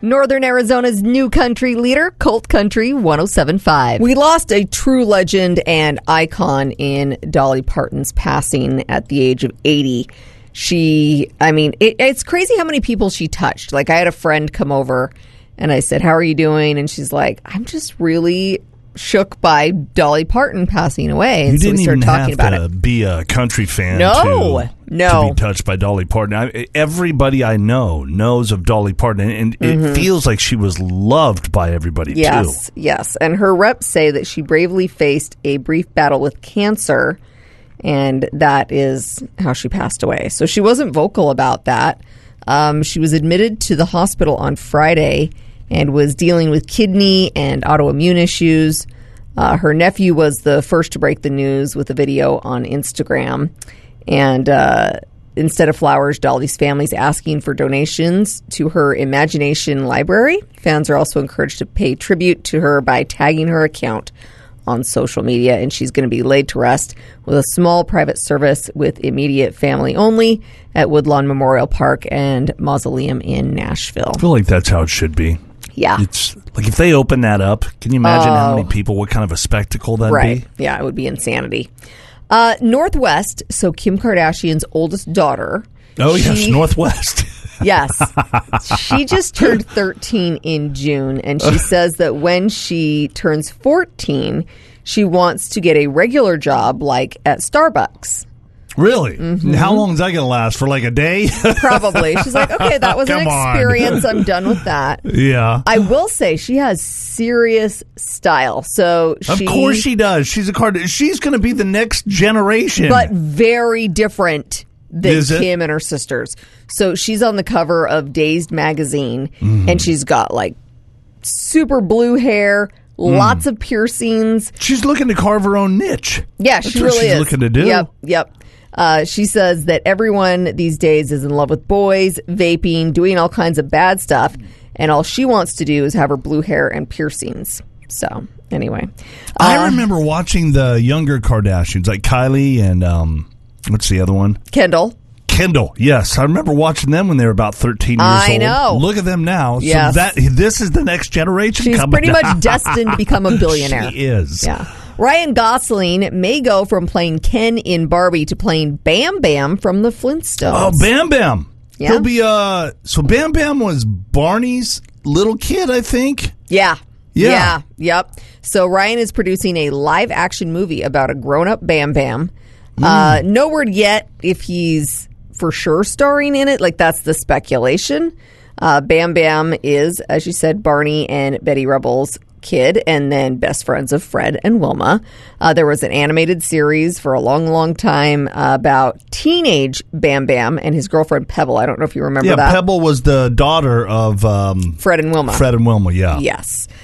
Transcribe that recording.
Northern Arizona's new country leader, Colt Country 107.5. We lost a true legend and icon in Dolly Parton's passing at the age of 80. It's crazy how many people she touched. Like, I had a friend come over and I said, "How are you doing?" And she's like, "I'm just really shook by Dolly Parton passing away." And you so didn't we started even talking have about to it. be a country fan No. to be touched by Dolly Parton. Everybody I know knows of Dolly Parton, and it feels like she was loved by everybody, too. Yes. And her reps say that she bravely faced a brief battle with cancer, and that is how she passed away. So she wasn't vocal about that. She was admitted to the hospital on Friday and was dealing with kidney and autoimmune issues. Her nephew was the first to break the news with a video on Instagram. And instead of flowers, Dolly's family's asking for donations to her Imagination Library. Fans are also encouraged to pay tribute to her by tagging her account on social media. And she's going to be laid to rest with a small private service with immediate family only at Woodlawn Memorial Park and Mausoleum in Nashville. I feel like that's how it should be. Yeah. It's like if they open that up, can you imagine how many people, what kind of a spectacle that'd Right. be? Yeah, it would be insanity. Northwest, so Kim Kardashian's oldest daughter. Oh, yes, Northwest. Yes. She just turned 13 in June, and she says that when she turns 14, she wants to get a regular job like at Starbucks. Really? Mm-hmm. How long is that going to last? For like a day? Probably. She's like, okay, that was an experience. I'm done with that. Yeah. I will say she has serious style. So of course she does. She's she's going to be the next generation. But very different than Kim and her sisters. So she's on the cover of Dazed magazine, and she's got like super blue hair, lots of piercings. She's looking to carve her own niche. Yeah, That's she what really she's is. looking to do. Yep. She says that everyone these days is in love with boys, vaping, doing all kinds of bad stuff, and all she wants to do is have her blue hair and piercings. So, anyway. I remember watching the younger Kardashians, like Kylie and, what's the other one? Kendall, yes. I remember watching them when they were about 13 years old. I know. Look at them now. Yes. So this is the next generation she's coming pretty much destined to become a billionaire. She is. Yeah. Ryan Gosling may go from playing Ken in Barbie to playing Bam Bam from the Flintstones. Oh, Bam Bam. Yeah. He'll be, so Bam Bam was Barney's little kid, I think. Yeah. Yeah. Yep. So Ryan is producing a live-action movie about a grown-up Bam Bam. No word yet if he's for sure starring in it. Like, that's the speculation. Bam Bam is, as you said, Barney and Betty Rubble's kid, and then best friends of Fred and Wilma. There was an animated series for a long, long time about teenage Bam Bam and his girlfriend Pebble. I don't know if you remember that. Yeah, Pebble was the daughter of Fred and Wilma. Yeah. Yes.